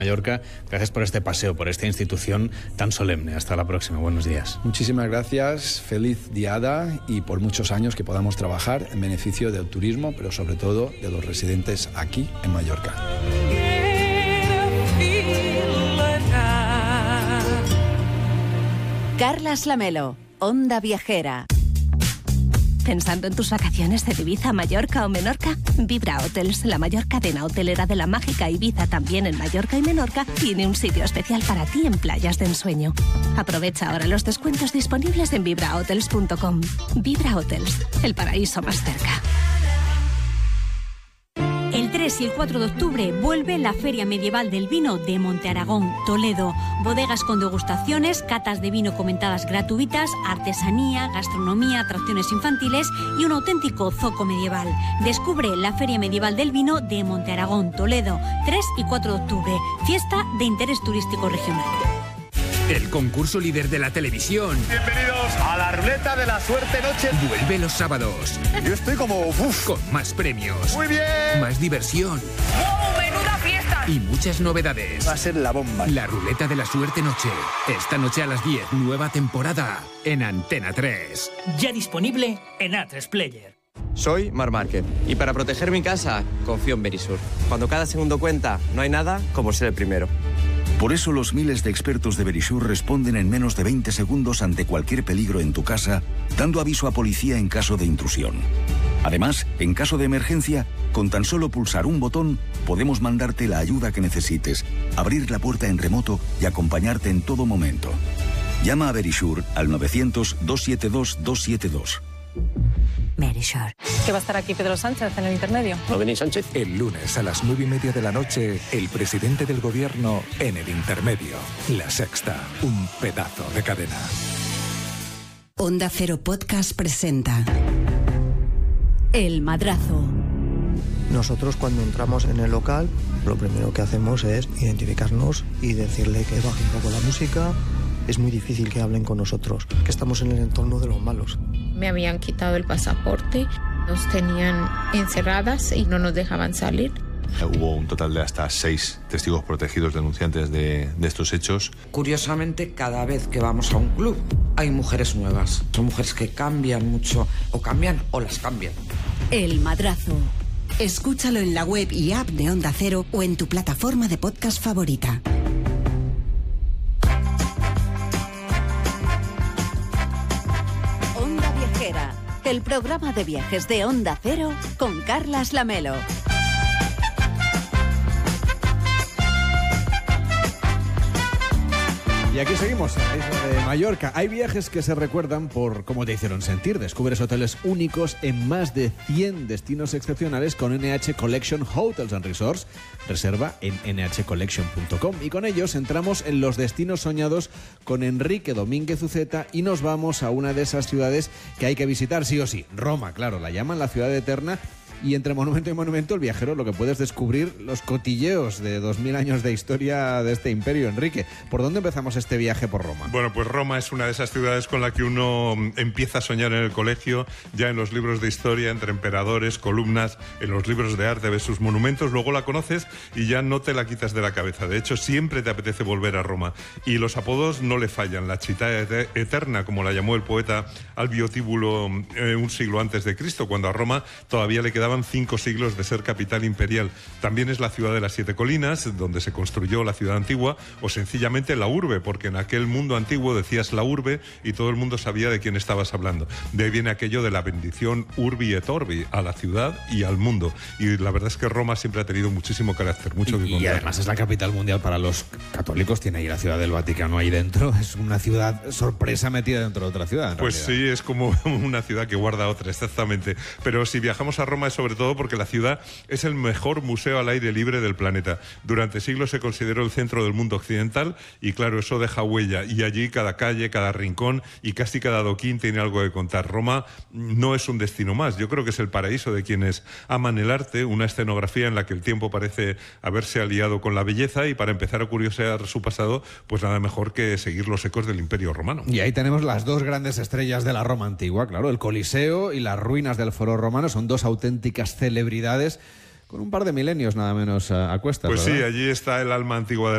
Mallorca, gracias por este paseo, por esta institución tan solemne. Hasta la próxima, buenos días. Muchísimas gracias, feliz diada y por muchos años que podamos trabajar en beneficio del turismo, pero sobre todo de los residentes aquí en Mallorca. Carlas Lamelo, Onda Viajera. ¿Pensando en tus vacaciones de Ibiza, Mallorca o Menorca? Vibra Hotels, la mayor cadena hotelera de la mágica Ibiza, también en Mallorca y Menorca, tiene un sitio especial para ti en playas de ensueño. Aprovecha ahora los descuentos disponibles en vibrahotels.com. Vibra Hotels, el paraíso más cerca. El 3 y el 4 de octubre vuelve la Feria Medieval del Vino de Monte Aragón, Toledo. Bodegas con degustaciones, catas de vino comentadas gratuitas, artesanía, gastronomía, atracciones infantiles y un auténtico zoco medieval. Descubre la Feria Medieval del Vino de Monte Aragón, Toledo, 3 y 4 de octubre. Fiesta de interés turístico regional. El concurso líder de la televisión. Bienvenidos a la ruleta de la suerte noche. Vuelve los sábados. Yo estoy como... Con más premios. Muy bien. Más diversión. ¡Wow! ¡Menuda fiesta! Y muchas novedades. Va a ser la bomba. La ruleta de la suerte noche. Esta noche a las 10, nueva temporada. En Antena 3. Ya disponible en A3 Player. Soy Marc Márquez y para proteger mi casa confío en Verisur. Cuando cada segundo cuenta, no hay nada como ser el primero. Por eso los miles de expertos de Verisur responden en menos de 20 segundos ante cualquier peligro en tu casa, dando aviso a policía en caso de intrusión. Además, en caso de emergencia, con tan solo pulsar un botón, podemos mandarte la ayuda que necesites, abrir la puerta en remoto y acompañarte en todo momento. Llama a Verisur al 900-272-272. Verisur. ¿Que va a estar aquí Pedro Sánchez en el intermedio? ¿No venís, Sánchez? El lunes a las 9:30 de la noche, el presidente del gobierno en el intermedio. La Sexta, un pedazo de cadena. Onda Cero Podcast presenta El Madrazo. Nosotros cuando entramos en el local, lo primero que hacemos es identificarnos y decirle que baje un poco la música. Es muy difícil que hablen con nosotros, que estamos en el entorno de los malos. Me habían quitado el pasaporte, nos tenían encerradas y no nos dejaban salir. Hubo un total de hasta 6 testigos protegidos denunciantes de estos hechos. Curiosamente, cada vez que vamos a un club hay mujeres nuevas. Son mujeres que cambian mucho, o cambian o las cambian. El Madrazo. Escúchalo en la web y app de Onda Cero o en tu plataforma de podcast favorita. Onda Viajera, el programa de viajes de Onda Cero con Carlas Lamelo. Y aquí seguimos, en la isla de Mallorca. Hay viajes que se recuerdan por cómo te hicieron sentir. Descubres hoteles únicos en más de 100 destinos excepcionales con NH Collection Hotels and Resorts. Reserva en nhcollection.com. Y con ellos entramos en los destinos soñados con Enrique Domínguez Uceta y nos vamos a una de esas ciudades que hay que visitar sí o sí. Roma, claro, la llaman la ciudad eterna. Y entre monumento y monumento, el viajero lo que puedes descubrir los cotilleos de 2000 años de historia de este imperio. Enrique, ¿por dónde empezamos este viaje por Roma? Bueno, pues Roma es una de esas ciudades con la que uno empieza a soñar en el colegio, ya en los libros de historia, entre emperadores, columnas, en los libros de arte, ves sus monumentos, luego la conoces y ya no te la quitas de la cabeza. De hecho, siempre te apetece volver a Roma. Y los apodos no le fallan. La città eterna, como la llamó el poeta Albio Tíbulo un siglo antes de Cristo, cuando a Roma todavía le quedaban 5 siglos de ser capital imperial. También es la ciudad de las 7 colinas, donde se construyó la ciudad antigua, o sencillamente la urbe, porque en aquel mundo antiguo decías la urbe y todo el mundo sabía de quién estabas hablando. De ahí viene aquello de la bendición urbi et orbi, a la ciudad y al mundo. Y la verdad es que Roma siempre ha tenido muchísimo carácter, mucho que contar. Y además es la capital mundial para los católicos, tiene ahí la ciudad del Vaticano ahí dentro, es una ciudad sorpresa metida dentro de otra ciudad. Pues sí, es como una ciudad que guarda otra, exactamente. Pero si viajamos a Roma es sobre todo porque la ciudad es el mejor museo al aire libre del planeta. Durante siglos se consideró el centro del mundo occidental y claro, eso deja huella. Y allí cada calle, cada rincón y casi cada adoquín tiene algo que contar. Roma no es un destino más, yo creo que es el paraíso de quienes aman el arte, una escenografía en la que el tiempo parece haberse aliado con la belleza y para empezar a curiosear su pasado, pues nada mejor que seguir los ecos del Imperio Romano. Y ahí tenemos las dos grandes estrellas de la Roma antigua, claro, el Coliseo y las ruinas del Foro Romano, son dos auténticas celebridades con un par de milenios nada menos a cuestas. Pues ¿verdad? sí, allí está el alma antigua de